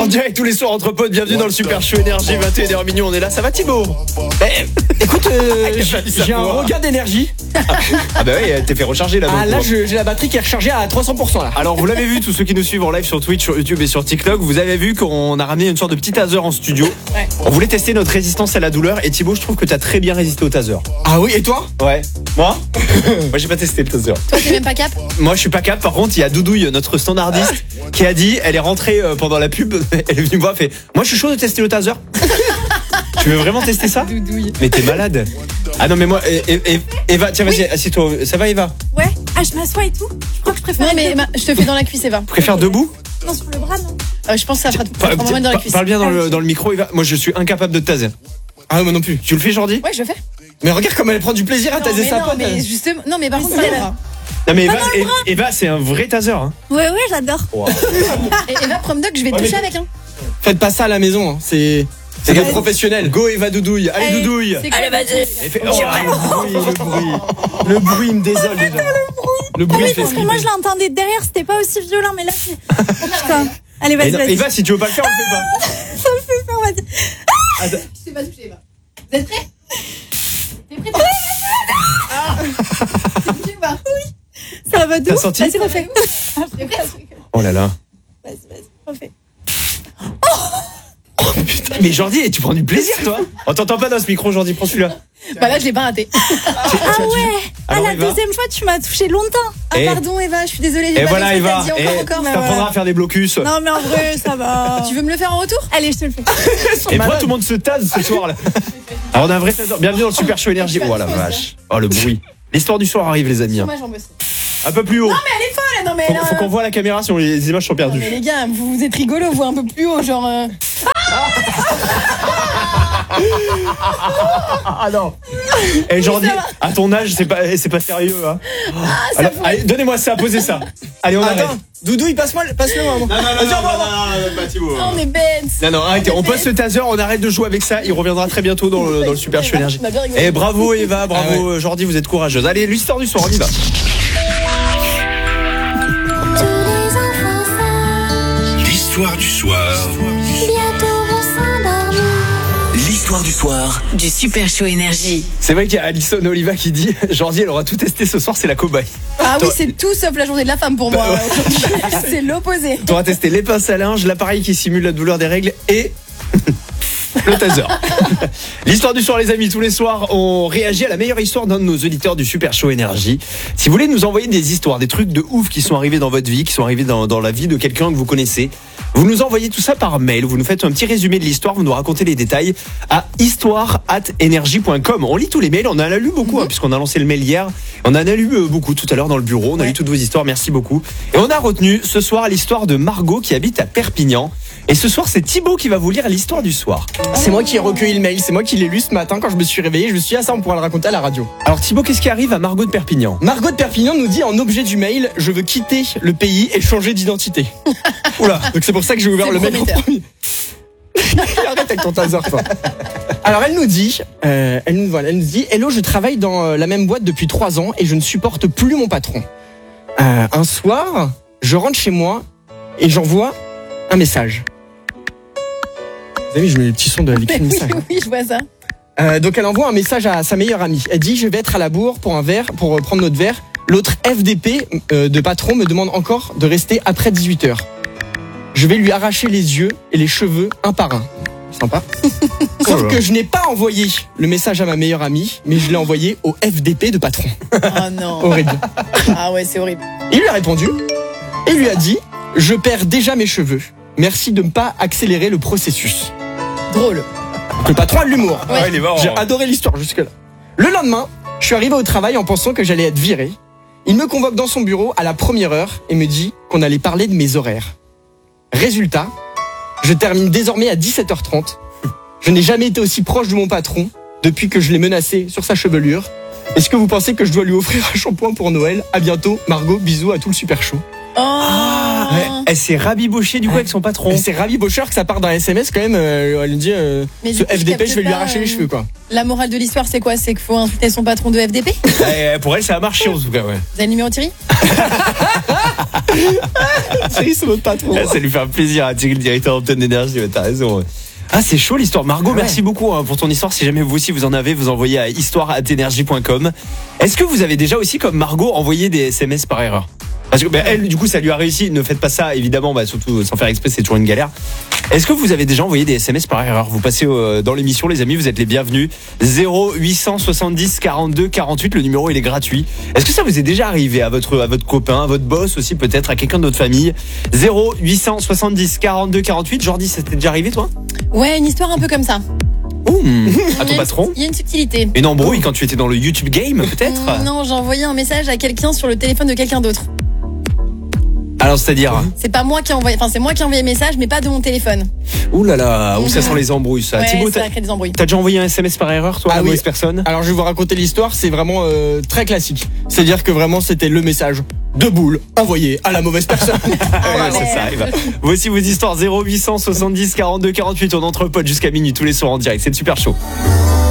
En direct tous les soirs entre potes, bienvenue dans le Super Show Énergie, 21h minuit, on est là, ça va Thibaut? Écoute, j'ai un regain d'énergie. Ah bah oui, t'es fait recharger là. Ah là, j'ai la batterie qui est rechargée à 300% là. Alors vous l'avez vu, tous ceux qui nous suivent en live sur Twitch, sur YouTube et sur TikTok, vous avez vu qu'on a ramené une sorte de petit taser en studio. Ouais. On voulait tester notre résistance à la douleur et Thibaut, je trouve que t'as très bien résisté au taser. Ah oui, et toi? Ouais. Moi Moi j'ai pas testé le taser. Toi, t'es même pas cap? Moi je suis pas cap, par contre il y a Doudouille, notre standardiste, qui a dit, elle est rentrée pendant la pub, elle est venue me voir, elle fait, moi je suis chaud de tester le taser. Tu veux vraiment tester ça? Doudouille. Mais t'es malade. Ah non mais moi, Eva, tiens vas-y, assieds-toi. Ça va Eva? Ouais. Ah, je m'assois et tout. Je crois que je préfère. Non, mais je te fais dans la cuisse, Eva. Tu préfères debout? Non, sur le bras, non. Je pense que ça fera vraiment dans la cuisse. Parle bien dans le micro Eva. Moi je suis incapable de te taser. Ah moi non plus. Tu le fais Jordi? Ouais, je le fais. Mais regarde comme elle prend du plaisir à taser sa non, pote. mais justement, non, mais par contre, c'est c'est vrai. Eva. Non mais Eva c'est un vrai taser hein. Ouais, j'adore. Et Eva, Promdoc, je vais te toucher avec, hein. Faites pas ça à la maison, hein. C'est des professionnels. Go Eva Doudouille. Allez Doudouille. Allez, vas-y. Elle fait, le bruit me désole déjà. Le bruit Oui, fait parce que moi, je flipper. l'entendais derrière, c'était pas aussi violent, mais là, c'est. Oh, putain. Allez, Et vas-y, non, vas-y. Eva si tu veux pas le faire on le fait pas. Ça me fait peur, vas-y. Je t'ai pas touché, Eva. Vous êtes prêts? T'es prêts? T'es touché ou pas? Ça va de T'as ouf. senti? Vas-y, refais. T'es prêts? Oh là là. Vas-y, refais. Oh putain. Mais Jordi, tu prends du plaisir toi. On t'entend pas dans ce micro Jordi, prends celui-là. Bah là, je l'ai pas raté. Ah ouais. Ah, Alors, la Eva deuxième fois, tu m'as touché longtemps. Ah, Et- pardon, Eva, je suis désolée. j'ai Et pas voilà fait ce que Eva. t'as dit Et encore. mais t'apprendras voilà. à faire des blocus. Non, mais en vrai, ça va. Tu veux me le faire en retour? Allez, je te le fais. Et pourquoi tout le monde se tase ce soir là? Alors on a un vrai taser. Bienvenue dans le Super Show Énergie. Oh la vache. Oh le bruit. L'histoire du soir arrive les amis. Sur hein. ma jambe aussi. Un peu plus haut. Non, mais elle est folle, non, mais Faut qu'on voit la caméra sinon les images sont Non, perdues. mais les gars, vous êtes rigolo, vous un peu plus haut, genre. Ah non. Et Jordi, à ton âge, c'est pas sérieux hein. Alors, allez, donnez-moi ça, posez ça. Allez, on arrête. Attends, Doudou, passe-le moi. Non, pas Thibaut. Oh, on est bête. Non, arrêtez, on pose ce taser, on arrête de jouer avec ça, il reviendra très bientôt dans le Super Show Énergie. On a bien rigolé. Et bravo Eva, bravo Ah ouais. Jordi, vous êtes courageuse. Allez, l'histoire du soir, on y va. L'histoire du soir. L'histoire du soir. Du Super Show Énergie. C'est vrai qu'il y a Alison Oliva qui dit Jordi, elle aura tout testé ce soir, c'est la cobaye. Ah oui, c'est tout sauf la journée de la femme pour moi. Aujourd'hui, c'est l'opposé. Tu auras testé les pinces à linge, l'appareil qui simule la douleur des règles et le taser. L'histoire du soir les amis, tous les soirs on réagit à la meilleure histoire d'un de nos auditeurs du Super Show Énergie. Si vous voulez nous envoyer des histoires, des trucs de ouf qui sont arrivés dans votre vie, qui sont arrivés dans la vie de quelqu'un que vous connaissez, vous nous envoyez tout ça par mail, vous nous faites un petit résumé de l'histoire, vous nous racontez les détails à histoire@energie.com. On lit tous les mails, on en a lu beaucoup puisqu'on a lancé le mail hier, on en a lu beaucoup tout à l'heure dans le bureau, on a lu toutes vos histoires, merci beaucoup. Et on a retenu ce soir l'histoire de Margot qui habite à Perpignan. Et ce soir c'est Thibaut qui va vous lire l'histoire du soir. C'est moi qui ai recueilli le mail, c'est moi qui l'ai lu ce matin quand je me suis réveillé. Je me suis dit, ah ça on pourra le raconter à la radio. Alors Thibaut, qu'est-ce qui arrive à Margot de Perpignan? Margot de Perpignan nous dit en objet du mail, je veux quitter le pays et changer d'identité. Oula, donc c'est pour ça que j'ai ouvert C'est le mail en prometteur. premier. Arrête avec ton taser toi. Alors elle nous dit, hello, je travaille dans la même boîte depuis 3 ans et je ne supporte plus mon patron. Un soir, je rentre chez moi et j'envoie un message. Vous avez vu, je mets les petits sons de l'écrit de message. Oui, je vois ça. Donc elle envoie un message à sa meilleure amie. Elle dit, je vais être à la bourre pour un verre, pour prendre notre verre. L'autre FDP de patron me demande encore de rester après 18h. Je vais lui arracher les yeux et les cheveux un par un. Sympa. Sauf que je n'ai pas envoyé le message à ma meilleure amie, mais je l'ai envoyé au FDP de patron. Oh non. Horrible. Ah ouais, c'est horrible. Il lui a répondu et lui a dit, je perds déjà mes cheveux. Merci de ne pas accélérer le processus. Drôle. Le patron a de l'humour. Ouais. il est marrant. J'ai adoré l'histoire jusque-là. Le lendemain, je suis arrivé au travail en pensant que j'allais être viré. Il me convoque dans son bureau à la première heure et me dit qu'on allait parler de mes horaires. Résultat, je termine désormais à 17h30. Je n'ai jamais été aussi proche de mon patron depuis que je l'ai menacé sur sa chevelure. Est-ce que vous pensez que je dois lui offrir un shampoing pour Noël? À bientôt, Margot, bisous à tout le Super Show. Oh. Elle s'est rabibochée du coup avec son patron. Et c'est rabibocheur que ça part d'un SMS quand même. Elle lui dit Mais ce du coup, je FDP, capte je vais lui pas, arracher les cheveux quoi. La morale de l'histoire, c'est quoi? C'est qu'il faut insulter son patron de FDP? Pour elle ça a marché en tout cas ouais. Vous avez le numéro Thierry? C'est notre patron. Ça lui fait un plaisir à Thierry, le directeur d'antenne d'énergie. T'as raison. Ah, c'est chaud l'histoire. Margot, merci beaucoup pour ton histoire. Si jamais vous aussi vous en avez, vous envoyez à histoire@energie.com. Est-ce que vous avez déjà aussi, comme Margot, envoyé des SMS par erreur? Parce que elle, du coup, ça lui a réussi. Ne faites pas ça, évidemment. Surtout sans faire exprès, c'est toujours une galère. Est-ce que vous avez déjà envoyé des SMS par erreur? Vous passez dans l'émission, les amis. Vous êtes les bienvenus. 0870 42 48. Le numéro, il est gratuit. Est-ce que ça vous est déjà arrivé à votre copain, à votre boss aussi, peut-être à quelqu'un de votre famille? 0870 42 48. Jordi, ça t'est déjà arrivé, toi? Ouais, une histoire un peu comme ça. À ton patron? Il y a une subtilité. Une embrouille quand tu étais dans le YouTube game, peut-être? Non, j'ai envoyé un message à quelqu'un sur le téléphone de quelqu'un d'autre. Alors, c'est-à-dire? C'est pas moi qui ai envoyé, c'est moi qui ai envoyé le message, mais pas de mon téléphone. Ouh là là, où ça sent les embrouilles, ça. Ouais, Thibaut, ça crée des embrouilles. t'as déjà envoyé un SMS par erreur, toi, à la mauvaise personne? Alors je vais vous raconter l'histoire, c'est vraiment très classique. C'est-à-dire que vraiment c'était le message de boule envoyé à la mauvaise personne. Ouais, ça arrive. Voici vos histoires. 0870 42 48. On entre potes jusqu'à minuit tous les soirs en direct. C'est le Super Show.